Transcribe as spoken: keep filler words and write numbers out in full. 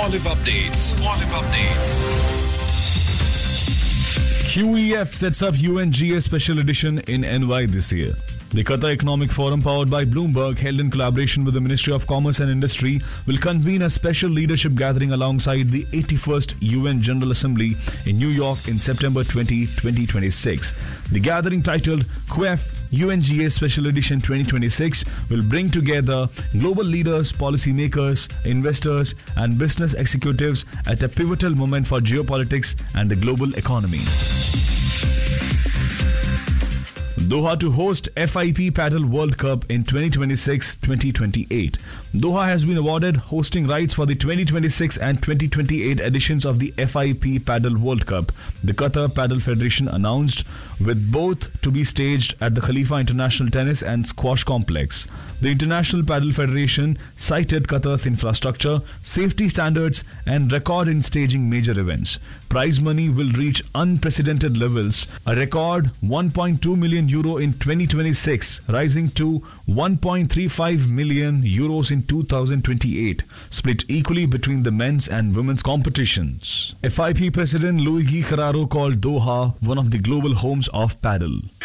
Olive Updates. Olive Updates. Q E F sets up U N G A Special Edition in N Y this year. The Qatar Economic Forum, powered by Bloomberg, held in collaboration with the Ministry of Commerce and Industry, will convene a special leadership gathering alongside the eighty-first U N General Assembly in New York in September twentieth, twenty twenty-six. The gathering, titled Q E F U N G A Special Edition twenty twenty-six, will bring together global leaders, policymakers, investors, and business executives at a pivotal moment for geopolitics and the global economy. Doha to host F I P Paddle World Cup in twenty twenty-six twenty twenty-eight. Doha has been awarded hosting rights for the twenty twenty-six and twenty twenty-eight editions of the F I P Paddle World Cup. The Qatar Paddle Federation announced, with both to be staged at the Khalifa International Tennis and Squash Complex. The International Paddle Federation cited Qatar's infrastructure, safety standards, and record in staging major events. Prize money will reach unprecedented levels, a record one point two million euro in twenty twenty-six, rising to one point three five million euros in two thousand twenty-eight, split equally between the men's and women's competitions. F I P President Luigi Carraro called Doha one of the global homes of paddle.